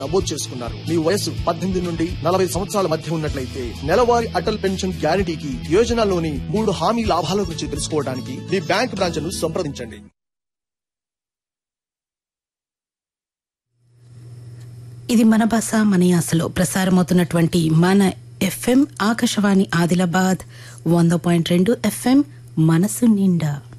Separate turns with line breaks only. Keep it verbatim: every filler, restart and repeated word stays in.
నమోదు చేసుకున్నారు. మీ వయసు పద్దెనిమిది నుండి నలభై సంవత్సరాల మధ్య ఉన్నట్లయితే నెలవారీ అటల్ పెన్షన్ గ్యారంటీకి యోజనలోని మూడు హామీ లాభాల గురించి తెలుసుకోవడానికి మీ బ్యాంక్ బ్రాంచ్ ను సంప్రదించండి.
ఇది మన భాష మన యాసలో ప్రసారమవుతున్నటువంటి మన ఎఫ్ఎం ఆకాశవాణి ఆదిలాబాద్ వంద పాయింట్ రెండు ఎఫ్ఎం మనసు నిండా.